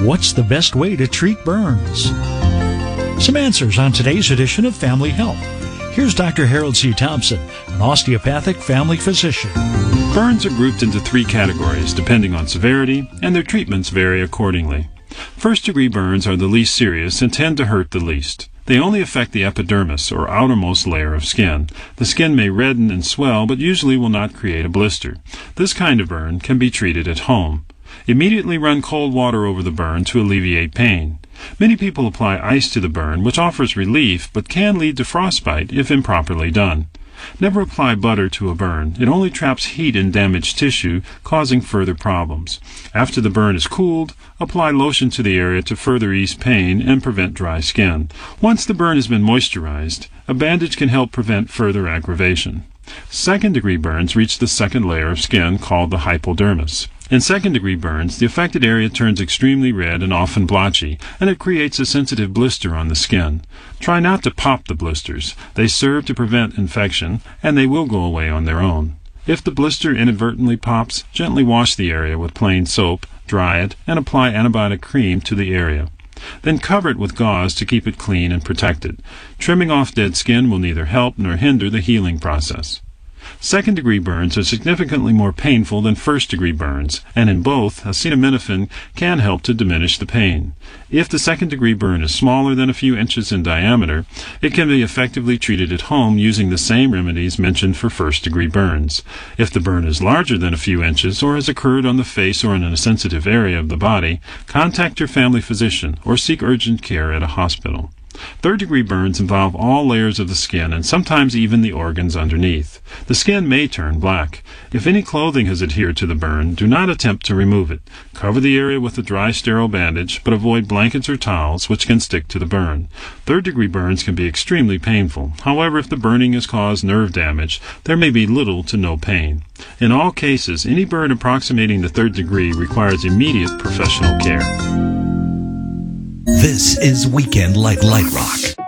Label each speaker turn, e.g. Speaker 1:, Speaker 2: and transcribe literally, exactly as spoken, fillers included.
Speaker 1: What's the best way to treat burns? Some answers on today's edition of Family Health. Here's Doctor Harold C. Thompson, an osteopathic family physician.
Speaker 2: Burns are grouped into three categories depending on severity, and their treatments vary accordingly. First-degree burns are the least serious and tend to hurt the least. They only affect the epidermis, or outermost layer of skin. The skin may redden and swell, but usually will not create a blister. This kind of burn can be treated at home. Immediately run cold water over the burn to alleviate pain. Many people apply ice to the burn, which offers relief, but can lead to frostbite if improperly done. Never apply butter to a burn. It only traps heat in damaged tissue, causing further problems. After the burn is cooled, apply lotion to the area to further ease pain and prevent dry skin. Once the burn has been moisturized, a bandage can help prevent further aggravation. Second-degree burns reach the second layer of skin, called the hypodermis. In second-degree burns, the affected area turns extremely red and often blotchy, and it creates a sensitive blister on the skin. Try not to pop the blisters. They serve to prevent infection, and they will go away on their own. If the blister inadvertently pops, gently wash the area with plain soap, dry it, and apply antibiotic cream to the area. Then cover it with gauze to keep it clean and protected. Trimming off dead skin will neither help nor hinder the healing process. Second-degree burns are significantly more painful than first-degree burns, and in both, acetaminophen can help to diminish the pain. If the second-degree burn is smaller than a few inches in diameter, it can be effectively treated at home using the same remedies mentioned for first-degree burns. If the burn is larger than a few inches or has occurred on the face or in a sensitive area of the body, contact your family physician or seek urgent care at a hospital. Third-degree burns involve all layers of the skin and sometimes even the organs underneath. The skin may turn black. If any clothing has adhered to the burn, do not attempt to remove it. Cover the area with a dry, sterile bandage, but avoid blankets or towels, which can stick to the burn. Third-degree burns can be extremely painful. However, if the burning has caused nerve damage, there may be little to no pain. In all cases, any burn approximating the third degree requires immediate professional care.
Speaker 3: This is Weekend Like Light Rock.